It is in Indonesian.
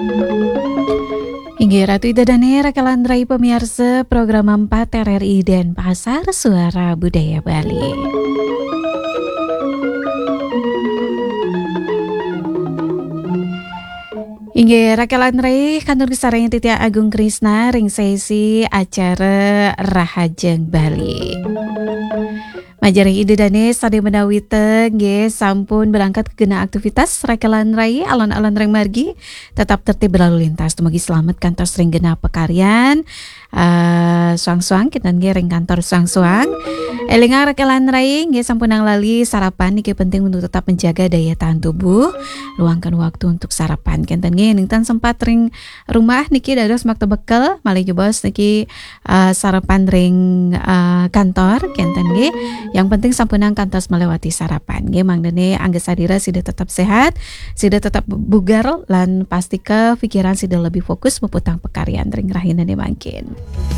Hingga Ratu Ida dan rekalan rai pemirsa program 4 RRI dan Pasar Suara Budaya Bali. Hingga rakalan rai kantor kesarang Titia Agung Krisna ring sesi acara Rahajeng Bali. Majari ide dane sade menawi nggih sampun berangkat ke gena aktivitas rakalan rai alon-alon reng margi tetap tertib berlalu lintas dumugi selamat kantor sering gena pekaryan suang-suang kita nggih ring kantor suang-suang elinga rakalan rai nggih sampun nang lali sarapan niki penting untuk tetap menjaga daya tahan tubuh luangkan waktu untuk sarapan kenten nggih ningtan sempat ring rumah niki dados makta bekal malih bos niki sarapan ring kantor kenten nggih yang penting sampunang kantos melewati sarapan. Nggih mangdene angga sadira sida tetap sehat, sida tetap bugar lan pasti ke pikiran sida lebih fokus meputang pekaryan ring rahinane mangkin.